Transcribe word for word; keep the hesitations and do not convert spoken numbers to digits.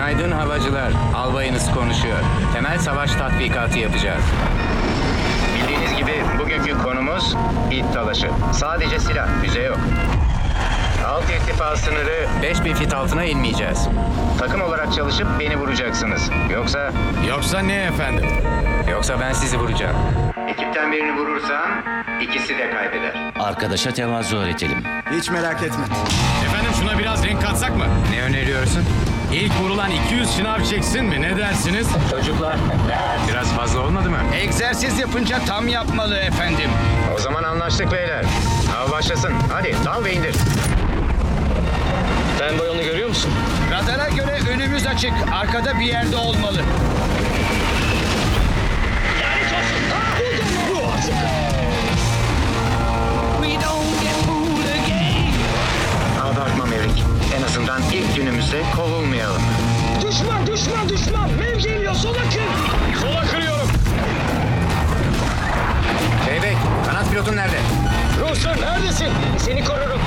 Günaydın havacılar. Albayınız konuşuyor. Temel savaş tatbikatı yapacağız. Bildiğiniz gibi bugünkü konumuz it dalaşı. Sadece silah, füze yok. Alt irtifa sınırı beş bin fit altına inmeyeceğiz. Takım olarak çalışıp beni vuracaksınız. Yoksa... Yoksa ne efendim? Yoksa ben sizi vuracağım. Ekipten birini vurursam ikisi de kaybeder. Arkadaşa tevazu öğretelim. Hiç merak etme. Efendim şuna biraz renk katsak mı? Ne öneriyorsun? İlk vurulan iki yüz şınav çeksin mi? Ne dersiniz? Çocuklar, biraz fazla olmadı mı? Egzersiz yapınca tam yapmalı efendim. O zaman anlaştık beyler. Av başlasın. Hadi dal ve indir. Sen boyunu görüyor musun? Radara göre önümüz açık. Arkada bir yerde olmalı. Abartma Mevrik. En azından ilk günümüzde kovulmayalım. Düşman, düşman, düşman! Mev geliyor, sola kır! Sola kırıyorum. Beybek, kanat pilotun nerede? Rusun, neredesin? Seni korurum.